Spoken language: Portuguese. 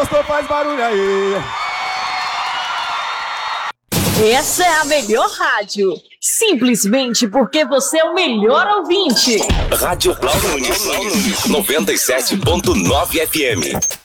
gostou, faz barulho aí. Essa é a melhor rádio. Simplesmente porque você é o melhor ouvinte. Rádio Cláudio Nunes, 97.9 FM.